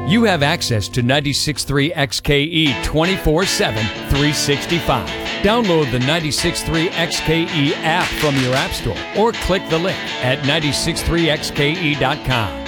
You have access to 96.3 XKE 24/7, 365. Download the 96.3 XKE app from your app store or click the link at 963xke.com.